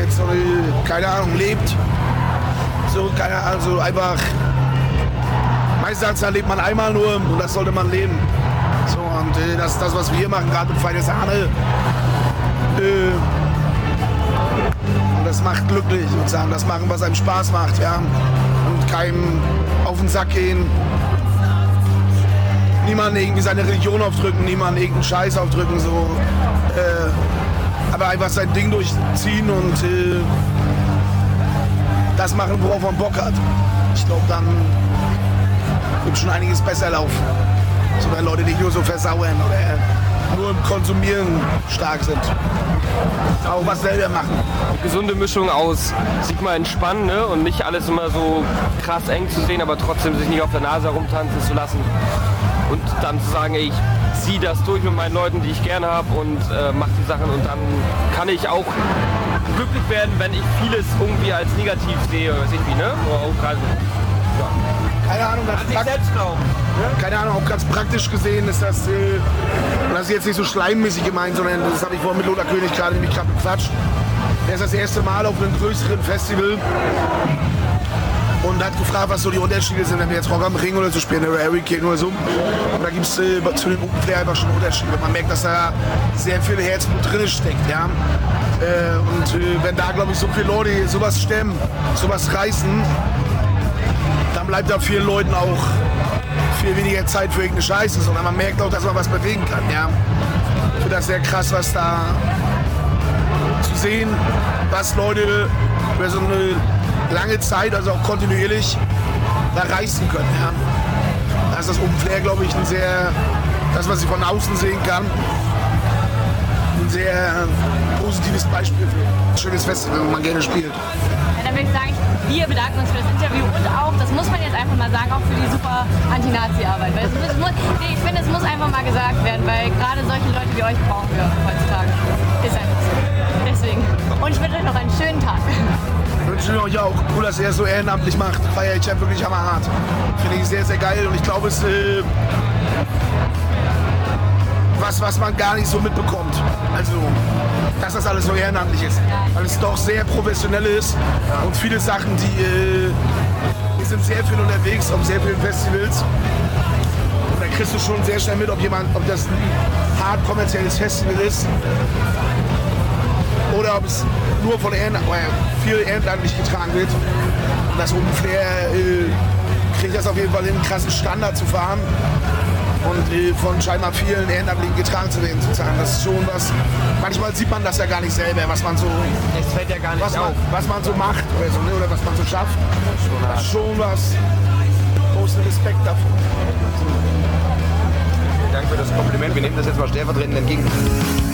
jetzt so eine, keine Ahnung, lebt. So, keine Ahnung, so einfach. Meistens lebt man einmal nur und das sollte man leben. So, und das ist das, was wir hier machen, gerade mit Feine Sahne. Und das macht glücklich sozusagen, das machen, was einem Spaß macht, ja. Und keinem auf den Sack gehen. Niemanden irgendwie seine Religion aufdrücken, niemanden irgendeinen Scheiß aufdrücken, so. Aber einfach sein Ding durchziehen und das machen, worauf man Bock hat. Ich glaube, dann wird schon einiges besser laufen. So, wenn Leute nicht nur so versauern oder nur im Konsumieren stark sind. Auch was selber machen. Gesunde Mischung aus sich mal entspannen, ne? Und nicht alles immer so krass eng zu sehen, aber trotzdem sich nicht auf der Nase herumtanzen zu lassen. Und dann zu sagen, ey, ich ziehe das durch mit meinen Leuten, die ich gerne habe und mache die Sachen und dann kann ich auch glücklich werden, wenn ich vieles irgendwie als negativ sehe, weiß ich wie, ne? Oder auch gerade, ja. Keine Ahnung, keine Ahnung, auch ganz praktisch gesehen ist das, das ist jetzt nicht so schleimmäßig gemeint, sondern das habe ich vorhin mit Lothar König gerade nämlich bequatscht. Der ist das erste Mal auf einem größeren Festival und hat gefragt, was so die Unterschiede sind, wenn wir jetzt Rock am Ring oder so spielen oder Hurricane oder so. Und da gibt es zu dem Open Flair einfach schon Unterschiede. Man merkt, dass da sehr viel Herzblut drin steckt. Ja? Und wenn da, glaube ich, so viele Leute sowas stemmen, sowas reißen, dann bleibt da vielen Leuten auch viel weniger Zeit für irgendeine Scheiße, sondern man merkt auch, dass man was bewegen kann. Ja? Ich finde das sehr krass, was da zu sehen, was Leute über so eine lange Zeit, also auch kontinuierlich, da reißen können. Ja? Da ist das Open Flair, glaube ich, ein sehr, das, was ich von außen sehen kann, ein sehr positives Beispiel für ein schönes Festival, wo man gerne spielt. Ja, dann würde ich sagen, wir bedanken uns für das Interview und auch, das muss man jetzt einfach mal sagen, auch für die super Anti-Nazi-Arbeit. Weil ich finde, es muss einfach mal gesagt werden, weil gerade solche Leute wie euch brauchen wir heutzutage. Ist einfach so. Deswegen. Und ich wünsche euch noch einen schönen Tag. Ich wünsche euch auch. Cool, dass ihr es so ehrenamtlich macht. Feier ich ja wirklich hammerhart. Finde ich sehr, sehr geil und ich glaube, es ist was man gar nicht so mitbekommt. Also, dass das alles so ehrenamtlich ist. Weil es doch sehr professionell ist und viele Sachen, die sind sehr viel unterwegs auf sehr vielen Festivals. Und da kriegst du schon sehr schnell mit, ob das ein hart kommerzielles Festival ist oder ob es nur von viel ehrenamtlich getragen wird. Und das Open Flair kriegt das auf jeden Fall hin, einen krassen Standard zu fahren und von scheinbar vielen Ehrenamtlichen getragen zu werden, sozusagen. Das ist schon was, manchmal sieht man das ja gar nicht selber, was man so, Es fällt ja gar nicht auf. was man so macht oder so, ne? Oder was man so schafft. Das ist schon was, großen Respekt davor. Vielen Dank für das Kompliment, wir nehmen das jetzt mal stellvertretend entgegen.